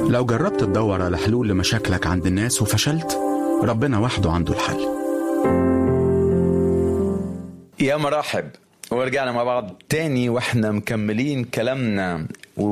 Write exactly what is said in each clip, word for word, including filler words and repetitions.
لو جربت تدور على حلول لمشاكلك عند الناس وفشلت، ربنا وحده عنده الحل. يا مرحب، ورجعنا مع بعض تاني واحنا مكملين كلامنا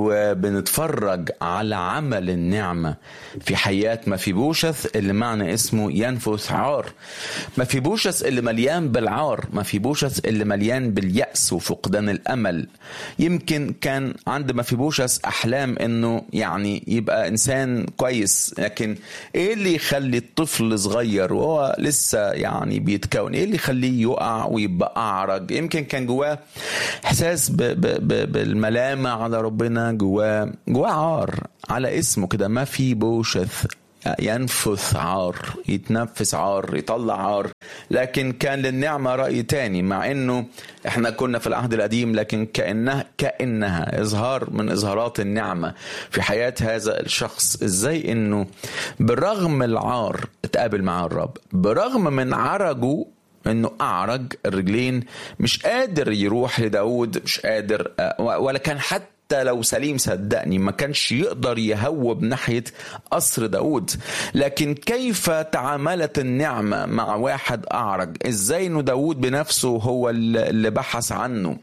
وبنتفرج على عمل النعمة في حياة مفيبوشث اللي معنى اسمه ينفث عار. مفيبوشث اللي مليان بالعار، مفيبوشث اللي مليان باليأس وفقدان الأمل. يمكن كان عند مفيبوشث أحلام انه يعني يبقى إنسان كويس، لكن ايه اللي يخلي الطفل صغير وهو لسه يعني بيتكون، ايه اللي يخليه يقع ويبقى أعرج؟ يمكن كان جواه إحساس ب ب ب بالملامة على ربنا، جواه جواه عار على اسمه كده، مفيبوشث، ينفث عار، يتنفس عار، يطلع عار. لكن كان للنعمة رأي تاني، مع انه احنا كنا في العهد القديم، لكن كأنها كأنها اظهار من اظهارات النعمة في حياة هذا الشخص. ازاي انه برغم العار اتقابل مع الرب، برغم من عرجه انه اعرج الرجلين، مش قادر يروح لداود، مش قادر، ولا كان حتى لو سليم صدقني ما كانش يقدر يهوب ناحية قصر داود. لكن كيف تعاملت النعمة مع واحد أعرج؟ إزاي إنه داود بنفسه هو اللي بحث عنه؟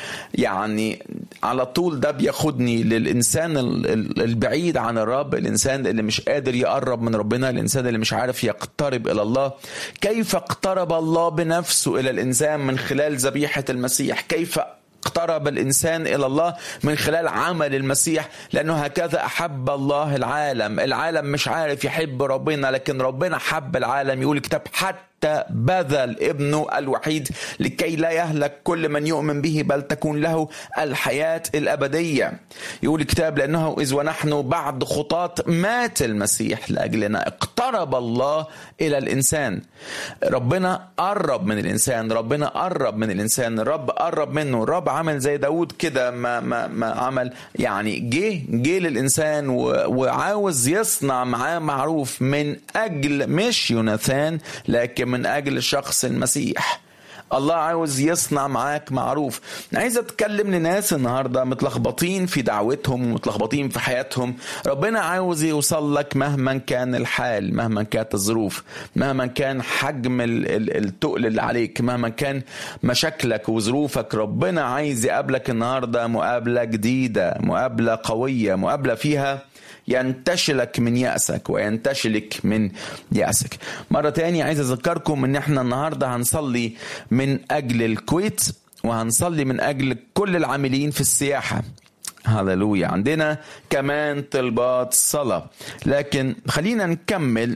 يعني على طول ده بياخدني للإنسان البعيد عن الرب، الإنسان اللي مش قادر يقرب من ربنا، الإنسان اللي مش عارف يقترب إلى الله. كيف اقترب الله بنفسه إلى الإنسان من خلال ذبيحة المسيح؟ كيف اقترب الإنسان إلى الله من خلال عمل المسيح؟ لأنه هكذا أحب الله العالم. العالم مش عارف يحب ربنا، لكن ربنا حب العالم. يقول الكتاب حتى بذل ابنه الوحيد لكي لا يهلك كل من يؤمن به، بل تكون له الحياة الأبدية. يقول الكتاب لأنه إذ ونحن بعد خطاة مات المسيح لأجلنا. اقترب الله إلى الإنسان، ربنا قرب من الإنسان، ربنا قرب من الإنسان، الرب قرب منه. الرب عمل زي داود كده، ما, ما, ما عمل يعني جه جه للإنسان وعاوز يصنع معاه معروف من أجل مش يوناثان، لكن من أجل شخص المسيح. الله عاوز يصنع معاك معروف. عايز أتكلم لناس النهاردة متلخبطين في دعوتهم ومتلخبطين في حياتهم. ربنا عاوز يوصل لك مهما كان الحال، مهما كانت الظروف، مهما كان حجم التقل اللي عليك، مهما كان مشاكلك وظروفك. ربنا عايز يقابلك النهاردة مقابلة جديدة، مقابلة قوية، مقابلة فيها ينتشلك من يأسك وينتشلك من يأسك. مرة تانية عايز أذكركم ان احنا النهاردة هنصلي من أجل الكويت، وهنصلي من أجل كل العاملين في السياحة. هاللويا. عندنا كمان طلبات صلاة، لكن خلينا نكمل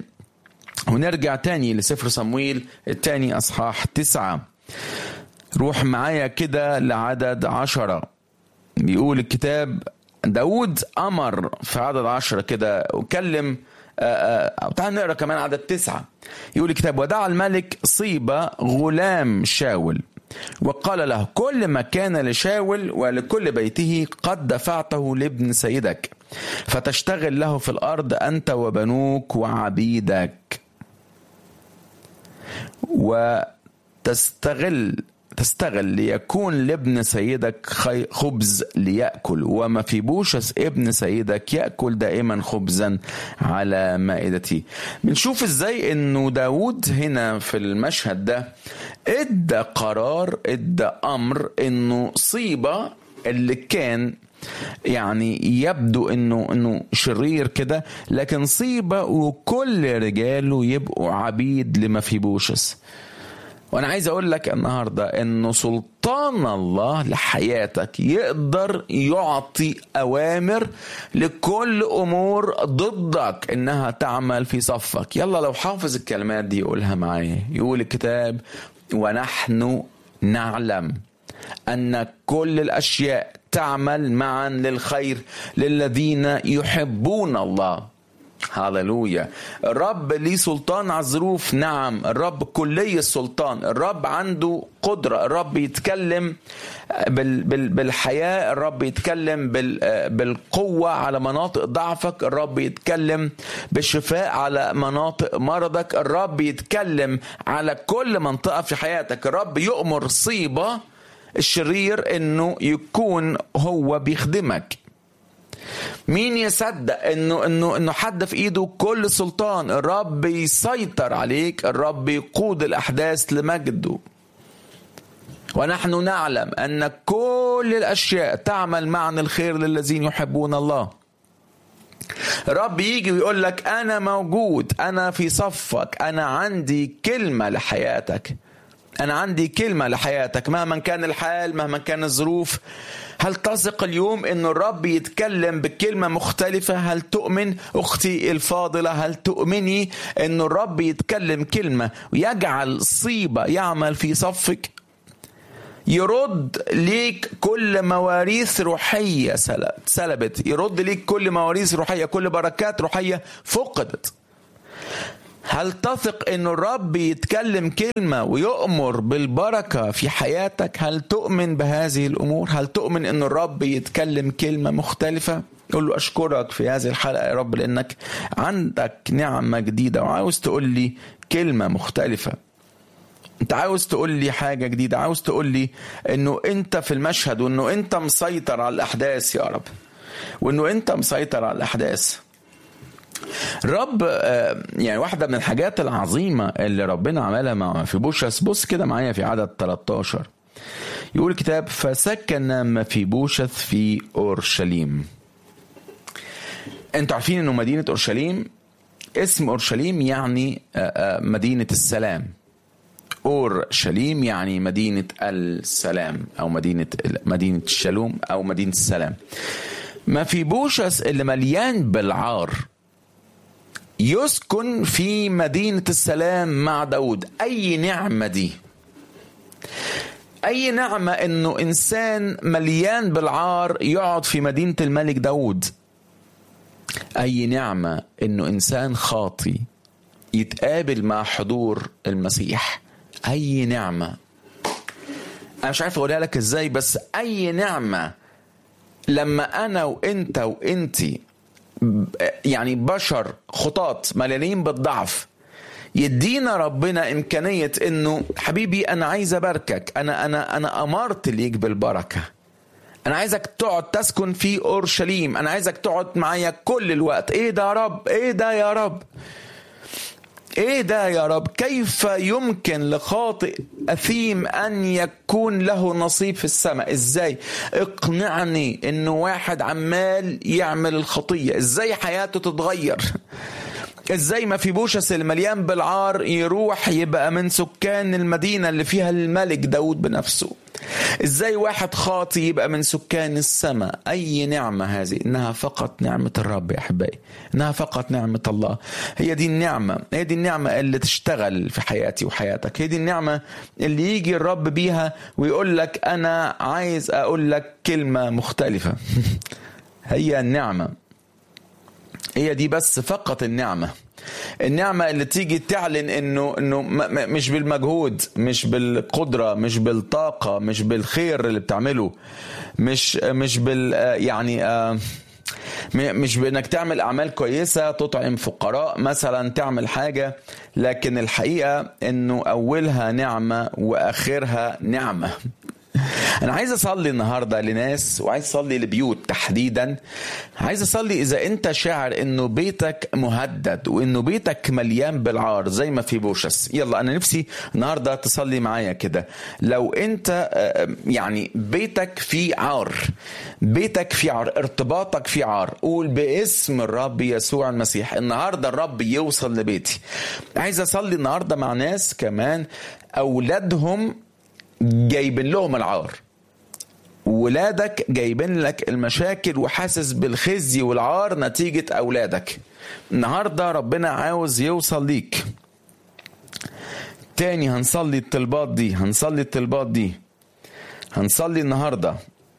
ونرجع تاني لسفر صمويل التاني أصحاح تسعة. روح معايا كده لعدد عشرة. بيقول الكتاب داود أمر في عدد عشرة كده وكلم. تعال نقرأ كمان عدد تسعة. يقول الكتاب ودعا الملك صيبة غلام شاول وقال له كل ما كان لشاول ولكل بيته قد دفعته لابن سيدك، فتشتغل له في الأرض أنت وبنوك وعبيدك، وتستغل تستغل ليكون لابن سيدك خبز ليأكل، ومفيبوشث ابن سيدك يأكل دائما خبزا على مائدتي. بنشوف ازاي انه داود هنا في المشهد ده ادى قرار، ادى امر انه صيبة اللي كان يعني يبدو انه انه شرير كده، لكن صيبة وكل رجاله يبقوا عبيد لمفيبوشث. وانا عايز اقول لك النهاردة انه سلطان الله لحياتك يقدر يعطي اوامر لكل امور ضدك انها تعمل في صفك. يلا لو حافظ الكلمات دي يقولها معايا. يقول الكتاب ونحن نعلم ان كل الاشياء تعمل معا للخير للذين يحبون الله. هاللويا. الرب ليه سلطان على الظروف، نعم. الرب كلي السلطان، الرب عنده قدرة، الرب يتكلم بالحياة، الرب يتكلم بالقوة على مناطق ضعفك، الرب يتكلم بالشفاء على مناطق مرضك، الرب يتكلم على كل منطقة في حياتك. الرب يؤمر صيبة الشرير انه يكون هو بيخدمك. مين يصدق انه انه انه حد في ايده كل سلطان؟ الرب يسيطر عليك، الرب يقود الاحداث لمجده. ونحن نعلم ان كل الاشياء تعمل معا الخير للذين يحبون الله. الرب يجي ويقول لك انا موجود، انا في صفك، انا عندي كلمة لحياتك، أنا عندي كلمة لحياتك مهما كان الحال، مهما كان الظروف. هل تثق اليوم أن الرب يتكلم بكلمة مختلفة؟ هل تؤمن أختي الفاضلة؟ هل تؤمني أن الرب يتكلم كلمة ويجعل صيبة يعمل في صفك، يرد ليك كل مواريث روحية سلبت، يرد ليك كل مواريث روحية، كل بركات روحية فقدت؟ هل تثق ان الرب يتكلم كلمة ويؤمر بالبركة في حياتك؟ هل تؤمن بهذه الامور؟ هل تؤمن ان الرب يتكلم كلمة مختلفة؟ قل له اشكرك في هذه الحلقة يا رب لانك عندك نعمة جديدة وعاوز تقول لي كلمة مختلفة. انت عاوز تقول لي حاجة جديدة، عاوز تقول لي انه انت في المشهد، وانه انت مسيطر على الاحداث يا رب، وانه انت مسيطر على الاحداث. الرب يعني واحدة من الحاجات العظيمة اللي ربنا عملها مع مفيبوشث، بص كده معايا في عدد ثلاثة عشر، يقول الكتاب فسكن مفيبوشث في أورشليم. انتوا عارفين انه مدينة أورشليم، اسم أورشليم يعني مدينة السلام. أورشليم يعني مدينة السلام أو مدينة مدينة الشالوم أو مدينة السلام. مفيبوشث اللي مليان بالعار يسكن في مدينة السلام مع داود. أي نعمة دي! أي نعمة إنه إنسان مليان بالعار يقعد في مدينة الملك داود. أي نعمة إنه إنسان خاطي يتقابل مع حضور المسيح. أي نعمة! أنا مش عارف أقولها لك إزاي، بس أي نعمة لما أنا وإنت وإنتي يعني بشر خطاط مليانين بالضعف يدينا ربنا إمكانية إنه حبيبي أنا عايز أباركك، أنا أنا أنا أمرت ليك بالبركة، أنا عايزك تقعد تسكن في أورشليم، أنا عايزك تقعد معايا كل الوقت. إيه ده يا رب؟ إيه ده يا رب؟ إيه ده يا رب؟ كيف يمكن لخاطئ أثيم أن يكون له نصيب في السماء؟ إزاي؟ اقنعني إنه واحد عمال يعمل الخطية إزاي حياته تتغير؟ إزاي مفيبوشث المليان بالعار يروح يبقى من سكان المدينة اللي فيها الملك داود بنفسه؟ إزاي واحد خاطي يبقى من سكان السماء؟ أي نعمة هذه! إنها فقط نعمة الرب يا أحبائي، إنها فقط نعمة الله. هي دي النعمة، هي دي النعمة اللي تشتغل في حياتي وحياتك، هي دي النعمة اللي يجي الرب بيها ويقول لك أنا عايز أقول لك كلمة مختلفة. هي النعمة، هي دي بس فقط النعمة. النعمة اللي تيجي تعلن انه انه مش بالمجهود، مش بالقدرة، مش بالطاقة، مش بالخير اللي بتعمله، مش مش بال يعني مش بانك تعمل اعمال كويسة، تطعم فقراء مثلا، تعمل حاجة، لكن الحقيقة انه اولها نعمة واخرها نعمة. أنا عايز أصلي النهاردة لناس، وعايز أصلي لبيوت تحديدا. عايز أصلي إذا أنت شاعر إنه بيتك مهدد وإنه بيتك مليان بالعار زي ما في بوشس. يلا أنا نفسي النهاردة تصلي معايا كده. لو أنت يعني بيتك فيه عار، بيتك فيه عار، ارتباطك فيه عار، قول باسم الرب يسوع المسيح النهاردة الرب يوصل لبيتي. عايز أصلي النهاردة مع ناس كمان أولادهم جايبين لهم العار، ولادك جايبين لك المشاكل وحاسس بالخزي والعار نتيجة أولادك. النهاردة ربنا عاوز يوصل ليك. تاني هنصلي الطلبات دي، هنصلي الطلبات دي، هنصلي النهاردة،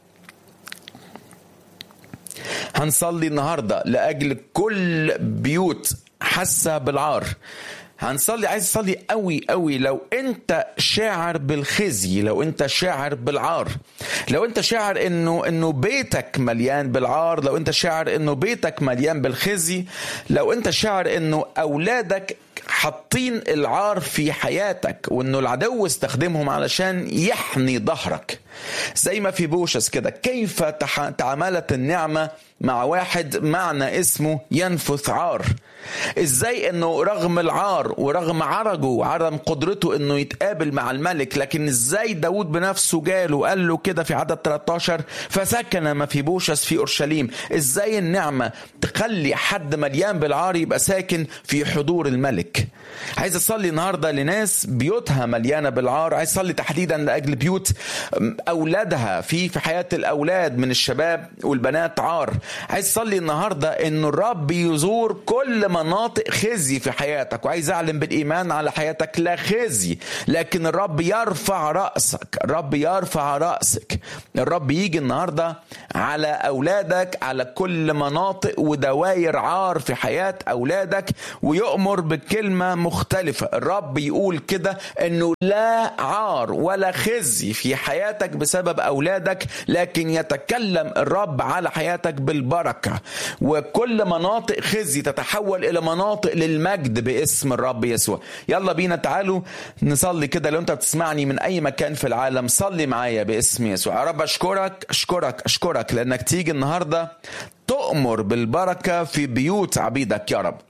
هنصلي النهاردة لأجل كل بيوت حاسة بالعار. هنصلي، عايز تصلي قوي قوي لو انت شاعر بالخزي، لو انت شاعر بالعار، لو انت شاعر انه انه بيتك مليان بالعار، لو انت شاعر انه بيتك مليان بالخزي، لو انت شاعر انه اولادك حاطين العار في حياتك، وانه العدو استخدمهم علشان يحني ظهرك. زي ما في بوشس كده، كيف تعاملت النعمة مع واحد معنى اسمه ينفث عار. ازاي انه رغم العار ورغم عرجه وعدم قدرته انه يتقابل مع الملك، لكن ازاي داود بنفسه جاله وقال له كده في عدد ثلاثة عشر فسكن مفيبوشس في اورشليم. ازاي النعمة تخلي حد مليان بالعار يبقى ساكن في حضور الملك. عايز اصلي النهارده لناس بيوتها مليانه بالعار. عايز اصلي تحديدا لاجل بيوت اولادها في في حياه الاولاد من الشباب والبنات عار. عايز اصلي النهارده ان الرب يزور كل مناطق خزي في حياتك، وعايز اعلن بالايمان على حياتك لا خزي، لكن الرب يرفع راسك. الرب يرفع راسك. الرب يجي النهارده على اولادك، على كل مناطق ودوائر عار في حياه اولادك، ويؤمر بكلمه مختلفه. الرب يقول كده انه لا عار ولا خزي في حياتك بسبب اولادك، لكن يتكلم الرب على حياتك بالبركه، وكل مناطق خزي تتحول الى مناطق للمجد باسم الرب يسوع. يلا بينا تعالوا نصلي كده. لو انت بتسمعني من اي مكان في العالم صلي معايا باسم يسوع. يا رب اشكرك اشكرك اشكرك لانك تيجي النهارده تؤمر بالبركه في بيوت عبيدك يا رب.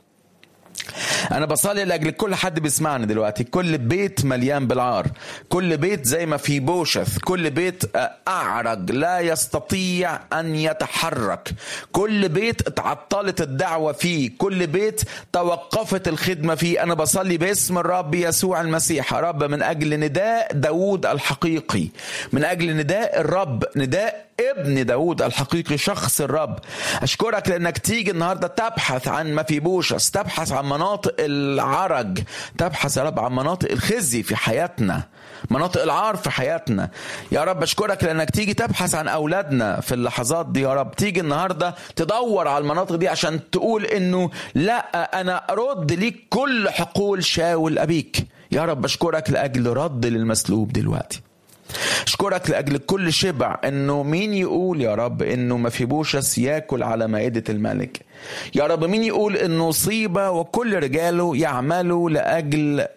أنا بصلي لأجل كل حد بيسمعني دلوقتي، كل بيت مليان بالعار، كل بيت زي ما في بوشث، كل بيت أعرج لا يستطيع أن يتحرك، كل بيت اتعطلت الدعوة فيه، كل بيت توقفت الخدمة فيه. أنا بصلي باسم الرب يسوع المسيح يا رب من أجل نداء داود الحقيقي، من أجل نداء الرب، نداء ابن داود الحقيقي، شخص الرب. أشكرك لأنك تيجي النهاردة تبحث عن ما في بوشث، تبحث عن مناطق العرج، تبحث يا رب عن مناطق الخزي في حياتنا، مناطق العار في حياتنا يا رب. أشكرك لأنك تيجي تبحث عن أولادنا في اللحظات دي يا رب. تيجي النهاردة تدور على المناطق دي عشان تقول إنه لا، أنا أرد ليك كل حقول شاول أبيك يا رب. أشكرك لأجل رد للمسلوب دلوقتي. أشكرك لأجل كل شبع. إنه مين يقول يا رب إنه مفيبوشث يأكل على مائدة الملك يا رب؟ مين يقول إنه صيبة وكل رجاله يعملوا لأجل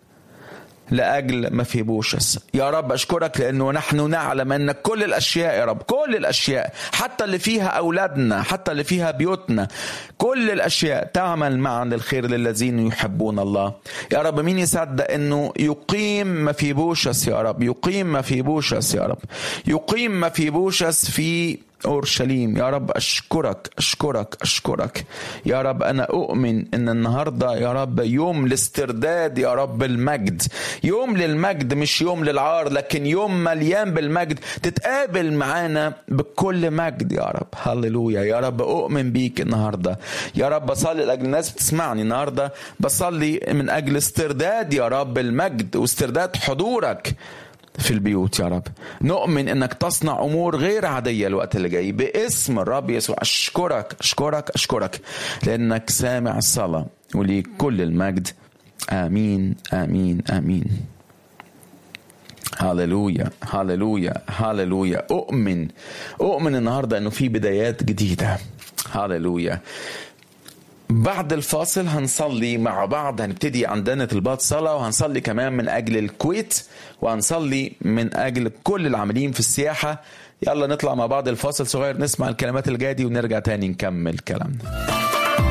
لأجل مفيبوشث يا رب؟ أشكرك لأنه نحن نعلم أن كل الأشياء يا رب، كل الأشياء حتى اللي فيها أولادنا، حتى اللي فيها بيوتنا، كل الأشياء تعمل معا للخير للذين يحبون الله يا رب. مين يصدق أنه يقيم مفيبوشث يا رب، يقيم مفيبوشث يا رب، يقيم مفيبوشث في أورشليم يا رب. أشكرك أشكرك أشكرك يا رب. أنا أؤمن أن النهاردة يا رب يوم الاسترداد يا رب، المجد، يوم للمجد مش يوم للعار، لكن يوم مليان بالمجد. تتقابل معانا بكل مجد يا رب. هاللويا يا رب. أؤمن بيك النهاردة يا رب. بصلي لأجل الناس بتسمعني النهاردة، بصلي من أجل استرداد يا رب المجد واسترداد حضورك في البيوت يا رب. نؤمن انك تصنع امور غير عادية الوقت اللي جاي باسم الرب يسوع. اشكرك اشكرك اشكرك لانك سامع الصلاة، وليك كل المجد. امين امين امين. هاللويا هاللويا هاللويا. اؤمن اؤمن النهاردة انه في بدايات جديدة. هاللويا. بعد الفاصل هنصلي مع بعض، هنبتدي عندنا طلبات صلاة، وهنصلي كمان من أجل الكويت، وهنصلي من أجل كل العاملين في السياحة. يلا نطلع مع بعض الفاصل صغير، نسمع الكلمات الجاية دي ونرجع تاني نكمل كلامنا.